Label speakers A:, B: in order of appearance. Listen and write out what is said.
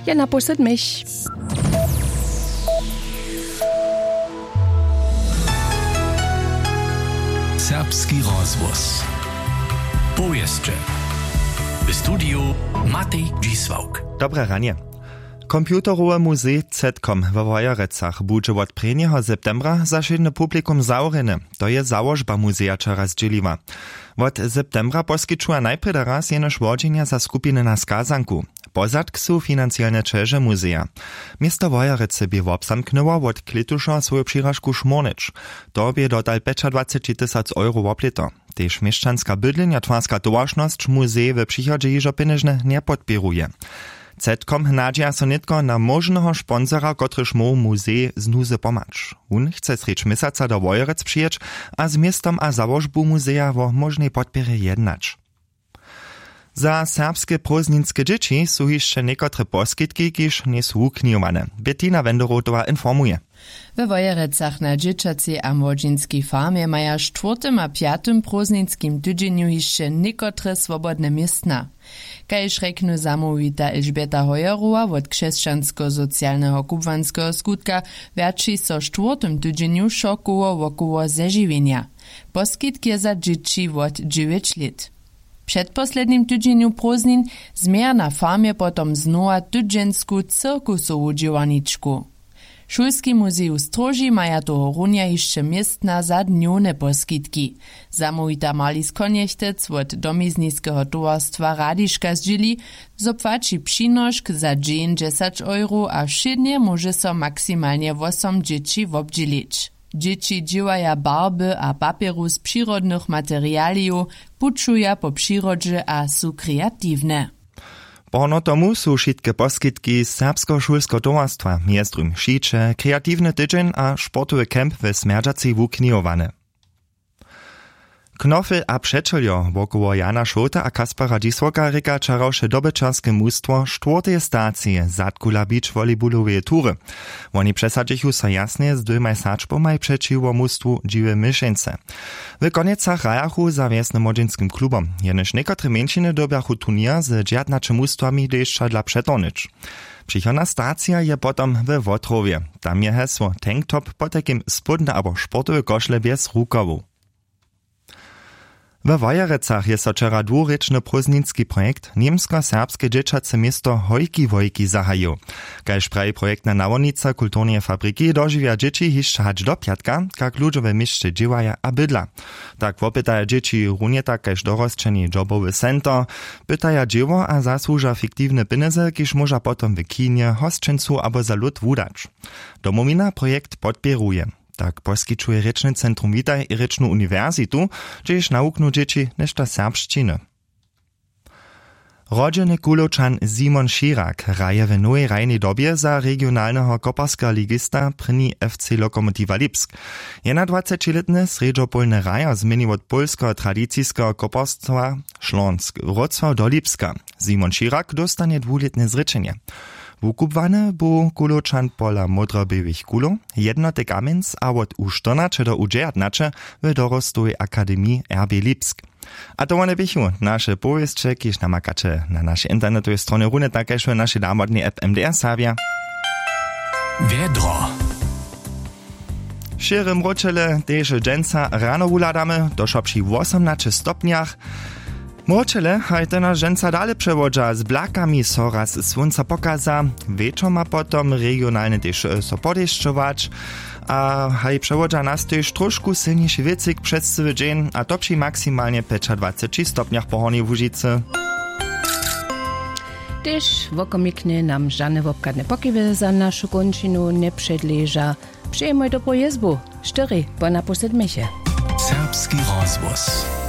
A: je naposled mich.
B: Serbski rozvoz. Powieszcze. W studiu Matej Dzisłauk.
C: Dobre ranie. Komputerowe muzej Zetkom we Wojerecach budże od 1. septembra za šedne publikum zaurene. To je założba muzeja čera zdźěliwa. Od septembra poskyčuje najprve raz jenož wodzenia za skupiny na skazanku. Pozadk su financialne čeže muzeja. Misto Wojerece by obsamknęło od klituša svoju přiražku Šmornič. To by dodal 25 000 euro woplito. Tež mieszczanska bydlenia twarska towarzność muzej w przychodzie jižo pieniężne nie podpieruje. Zetkom nadzieja so nitko na možného šponzora, kotryž mu muzej znuze pomacz. On chce sreč misaca do Wojerec przyjeć, a z miestom a założbu muzeja wo możnej podpierze jednać. Za serbskie prózdninske dzieci są jeszcze niekotre poskitki, kiż nie są uknijowane. Bettina Wendorotowa informuje.
D: We Wojerecach na dzieciacej a młodzieńskiej farmie maja 4. a 5. prózdninskim tydzieniu jeszcze niekotre swobodne miestna. Kajż reknu zamówita Elżbieta Hojerowa od Krzeszczansko-Socjalnego Kubwanskiego skutka wiaczy so 4. tydzieniu szokowo wokoło zeżywienia. Poskitk je za dzieci od 9 lat. Przed poslednim tydzieniu prózdnin zmija na farmie potom znowa tydziensku cirkusową dziewaniczku. Szulski muzej Stroži maja toho runja jeszcze miestna za dniowne poskitki. Zamówita Marlis Koniechtec od domizniskiego towarstwa Radiška zdźěli, zopłaci přinošk za dzień 10 euro, a wszednie może so maksymalnie 8 dzieci wobdzielić. Dzieci dziewaja barby a papieru z przyrodnych materialiów, puczuja po przyrodzie a są kreatywne.
C: Porno tomu su šitke poskitki serbsko-šulsko towarstwa, mjezdrum šiče, kreativny tydzień a sportowy kemp w Smerdžaci wuknijowane. Knofel a przeczeljo wokoło Jana Šota a Kaspara Dzisłaka reka čaroše dobečarskie mustwo 4. stacije Zatkula Beach volejbolowe tury. Oni przesadzichu so jasnie z 2 sačbomaj přečiwo mustwu dziwe myšence. W koniecach rajachu za wiesnym młodzieńskim klubom, jenož niekotre mężczyny dobiachu turnier z 19 mustwami deszcza dla przetonyć. Przychodna stacja je potom w Wotrowie. Tam je hesło tank top po takim spodne abo sportowe koszle bez rukowu. W Wojerecach je so wczera dwurečny prózdninski projekt niemsko-serbskie dzieciace miasto Hojki zahajił. Kajż pravi projektna nawodnica kulturnej fabryki dożywia dzieci hišće hać do piatka, kak ludzie w mieście dziewaja a bydla. Tak wopytaja dzieci runie tak kajż dorosčeni jobowy center, pytaja dziewo a zasłuża fiktywne pieniądze, kiż może potom w kinie, hosčencu abo za lud wudać. Domowina projekt podpieruje. Tak poskyčuje Rečne centrum Witaj i Rečnu uniwersytu, gdzieś nauknu dzieci nešta serbščiny. Rodzeny Kuločan Simon Širak raje w nowej rajnej dobie za regionalnego koparska ligista pryni FC Lokomotiva Lipsk. Je na 20-letny sredžopolny raja zmienił od polskiego tradycyjskiego koparstwa Śląsk Wrocław do Lipska. Simon Širak dostanie 2-letne zrečenie. Wukupwane bu Kuločan pola modrobiewich kulo, jednotek amins a od U14 do U19 w dorostowej Akademii RB Lipsk. A to one bychu nasze powieście, kiż namakacze na naszej internetowej stronie runy, takeż w naszej damodnej app MDR Sabia.
B: Wiedro.
C: Širym ročele teže dženca rano wuladamy, došo przy 18 stopniach. Mročele hajtena ženca dale przewodza z blakami so raz słońca pokaza, wieczoma potom regionalnie też so podeszczować, a haj przewodza nas też troszkę silniejszy wiecyk przez cały dzień, a to przy maksymalnie 25 stopniach pochornej w Łużycy.
A: Też wokomiknie nam żadne wopkadne pokiwy za naszą kończynu nie przedleża. Przyjemaj do pojezbu. 4 po naposled misie.
B: Serbski rozvoz.